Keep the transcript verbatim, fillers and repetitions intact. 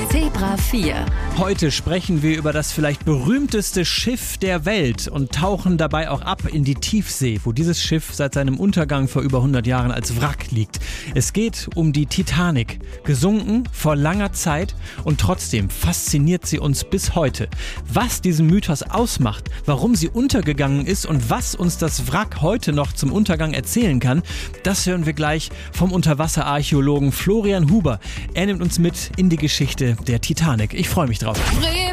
Zebra vier. Heute sprechen wir über das vielleicht berühmteste Schiff der Welt und tauchen dabei auch ab in die Tiefsee, wo dieses Schiff seit seinem Untergang vor über hundert Jahren als Wrack liegt. Es geht um die Titanic, gesunken vor langer Zeit und trotzdem fasziniert sie uns bis heute. Was diesen Mythos ausmacht, warum sie untergegangen ist und was uns das Wrack heute noch zum Untergang erzählen kann, das hören wir gleich vom Unterwasserarchäologen Florian Huber. Er nimmt uns mit in die Geschichte der Titanic. Ich freue mich drauf.